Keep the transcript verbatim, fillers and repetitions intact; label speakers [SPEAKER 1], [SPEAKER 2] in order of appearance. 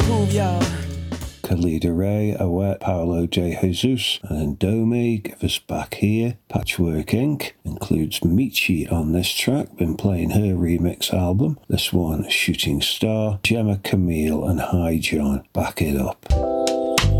[SPEAKER 1] groove, y'all.
[SPEAKER 2] Kalida Ray, Awet, Paolo de Jesus, and Domi give us Back Here. Patchwork Incorporated includes Michi on this track, been playing her remix album. This one, Shooting Star, Gemma Camille and Hi John, Back It Up.